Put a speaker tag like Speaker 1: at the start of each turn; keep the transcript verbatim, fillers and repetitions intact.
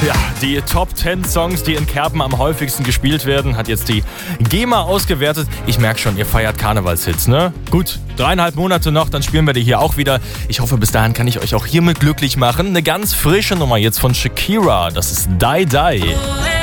Speaker 1: Ja, die Top zehn Songs, die in Kerpen am häufigsten gespielt werden, hat jetzt die GEMA ausgewertet. Ich merke schon, ihr feiert Karnevalshits, ne? Gut, dreieinhalb Monate noch, dann spielen wir die hier auch wieder. Ich hoffe, bis dahin kann ich euch auch hiermit glücklich machen. Eine ganz frische Nummer jetzt von Shakira, das ist Die Die.